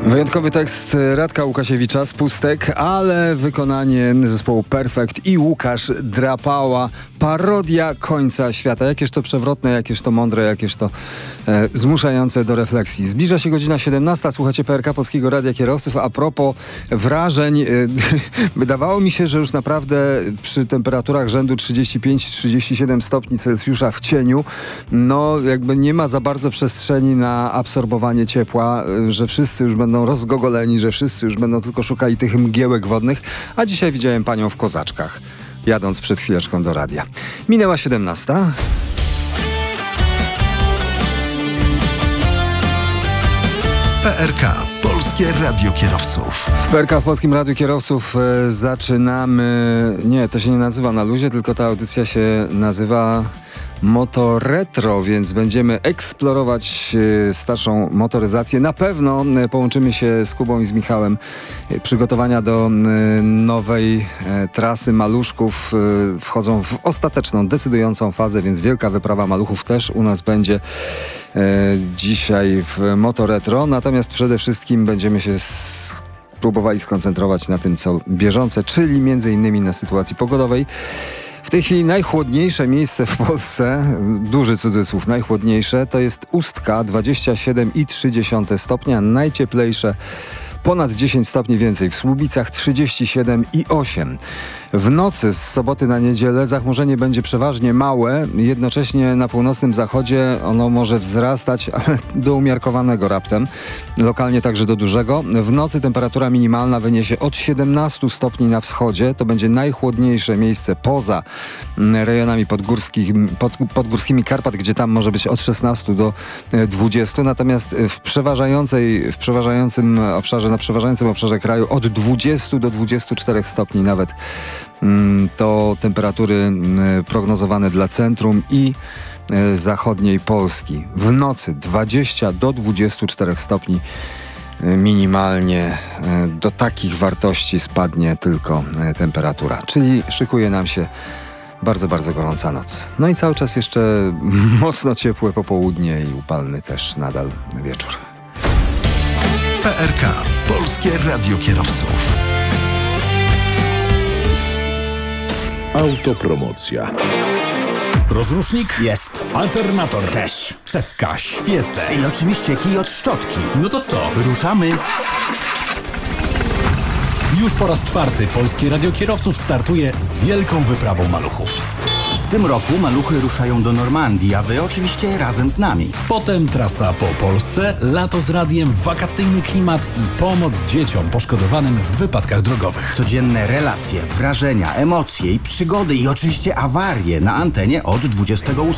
Wyjątkowy tekst Radka Łukasiewicza z Pustek, ale wykonanie zespołu Perfekt i Łukasz Drapała. Parodia końca świata. Jakież to przewrotne, jakież to mądre, jakież to zmuszające do refleksji. Zbliża się godzina 17. Słuchacie PRK Polskiego Radia Kierowców. A propos wrażeń, wydawało mi się, że już naprawdę przy temperaturach rzędu 35-37 stopni Celsjusza w cieniu, no jakby nie ma za bardzo przestrzeni na absorbowanie ciepła, że wszyscy już będą rozgogoleni, że wszyscy już będą tylko szukali tych mgiełek wodnych, a dzisiaj widziałem panią w kozaczkach, jadąc przed chwileczką do radia. Minęła 17. PRK, Polskie Radio Kierowców. W PRK w Polskim Radiu Kierowców zaczynamy... Nie, to się nie nazywa Na Luzie, tylko ta audycja się nazywa Motoretro, więc będziemy eksplorować starszą motoryzację. Na pewno połączymy się z Kubą i z Michałem. Przygotowania do nowej trasy maluszków wchodzą w ostateczną, decydującą fazę, więc wielka wyprawa maluchów też u nas będzie dzisiaj w Motoretro. Natomiast przede wszystkim będziemy się próbowali skoncentrować na tym, co bieżące, czyli między innymi na sytuacji pogodowej. W tej chwili najchłodniejsze miejsce w Polsce, duży cudzysłów, najchłodniejsze, to jest Ustka, 27,3 stopnia, najcieplejsze ponad 10 stopni więcej w Słubicach, 37,8. W nocy z soboty na niedzielę zachmurzenie będzie przeważnie małe, jednocześnie na północnym zachodzie ono może wzrastać, ale do umiarkowanego raptem, lokalnie także do dużego. W nocy temperatura minimalna wyniesie od 17 stopni na wschodzie, to będzie najchłodniejsze miejsce poza rejonami podgórskimi Karpat, gdzie tam może być od 16 do 20, natomiast w przeważającym obszarze kraju od 20 do 24 stopni nawet. To temperatury prognozowane dla centrum i zachodniej Polski. W nocy 20 do 24 stopni minimalnie. Do takich wartości spadnie tylko temperatura. Czyli szykuje nam się bardzo, bardzo gorąca noc. No i cały czas jeszcze mocno ciepłe popołudnie i upalny też nadal wieczór. PRK, Polskie Radio Kierowców. Autopromocja. Rozrusznik? Jest. Alternator? Też. Cewka, świece. I oczywiście kij od szczotki. No to co? Ruszamy. Już po raz czwarty Polskie Radio Kierowców startuje z wielką wyprawą maluchów. W tym roku maluchy ruszają do Normandii, a wy oczywiście razem z nami. Potem trasa po Polsce, lato z radiem, wakacyjny klimat i pomoc dzieciom poszkodowanym w wypadkach drogowych. Codzienne relacje, wrażenia, emocje i przygody i oczywiście awarie na antenie od 28.